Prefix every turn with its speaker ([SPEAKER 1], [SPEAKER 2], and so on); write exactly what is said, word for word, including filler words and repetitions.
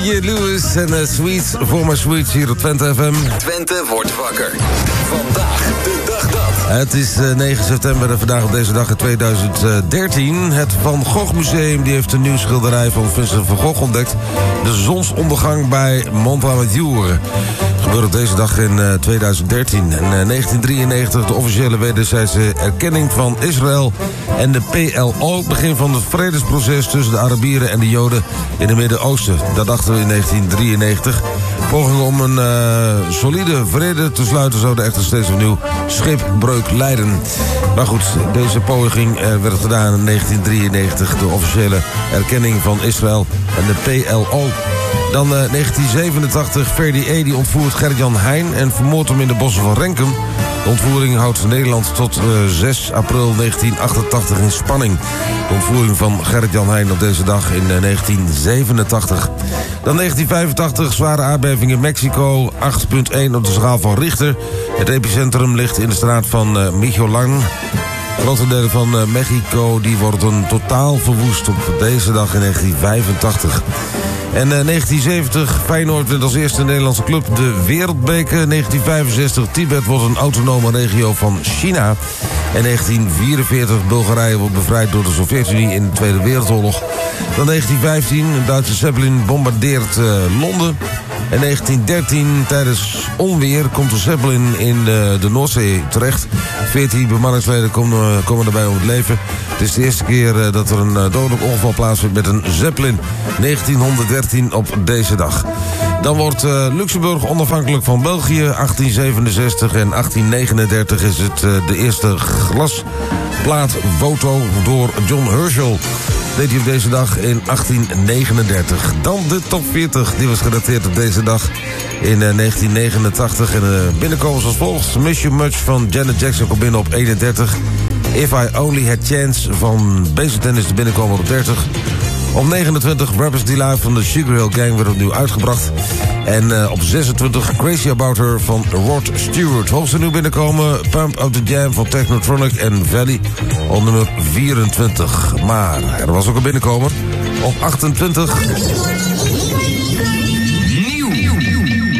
[SPEAKER 1] Lewis en uh, Sweets voor my Sweets hier op Twente F M.
[SPEAKER 2] Twente wordt wakker. Vandaag de dag dat.
[SPEAKER 1] Het is uh, negen september en vandaag op deze dag in tweeduizend dertien. Het Van Gogh Museum die heeft een nieuw schilderij van Vincent van Gogh ontdekt. De zonsondergang bij Montalegre. Het gebeurt op deze dag in uh, tweeduizend dertien. In uh, negentien drieënnegentig de officiële wederzijdse erkenning van Israël en de P L O. Het begin van het vredesproces tussen de Arabieren en de Joden in het Midden-Oosten. Dat dachten we in negentien drieënnegentig. Pogingen om een uh, solide vrede te sluiten zouden echter steeds opnieuw schipbreuk leiden. Maar goed, deze poging uh, werd gedaan in negentien drieënnegentig. De officiële erkenning van Israël en de P L O. Dan uh, negentien zevenentachtig, Verdi E die ontvoert Gert-Jan Heijn en vermoordt hem in de bossen van Renkum. De ontvoering houdt Nederland tot uh, zes april negentien achtentachtig in spanning. De ontvoering van Gert-Jan Heijn op deze dag in uh, negentien zevenentachtig. Dan negentien vijfentachtig, zware aardbeving in Mexico, acht komma één op de schaal van Richter. Het epicentrum ligt in de straat van uh, Michoacán. Grote delen van uh, Mexico die worden totaal verwoest op deze dag in negentien vijfentachtig. En uh, negentien zeventig, Feyenoord werd als eerste Nederlandse club de Wereldbeker. negentien vijfenzestig, Tibet wordt een autonome regio van China. En negentien vierenveertig, Bulgarije wordt bevrijd door de Sovjet-Unie in de Tweede Wereldoorlog. Dan negentien vijftien, een Duitse Zeppelin bombardeert uh, Londen. En negentien dertien, tijdens onweer, komt de Zeppelin in de, de Noordzee terecht. veertien bemanningsleden komen, komen erbij om het leven. Het is de eerste keer uh, dat er een uh, dodelijk ongeval plaatsvindt met een Zeppelin. negentienhonderddertien op deze dag. Dan wordt uh, Luxemburg onafhankelijk van België. achttien zevenenzestig en achttien negenendertig is het uh, de eerste glasplaatfoto door John Herschel. Deed hij op deze dag in achttien negenendertig. Dan de top veertig, die was gedateerd op deze dag in uh, negentien negenentachtig. En uh, binnenkomers als volgt. Miss You Much van Janet Jackson komt binnen op eenendertig. If I Only Had Chance van Basic Tennis de binnenkomer op dertig. Op negenentwintig Rappers Delight van de Sugar Hill Gang werd opnieuw uitgebracht. En uh, op zesentwintig Crazy About Her van Rod Stewart. Hoogste nieuw binnenkomen Pump Up The Jam van Technotronic en Valley op nummer vierentwintig. Maar er was ook een binnenkomer op achtentwintig.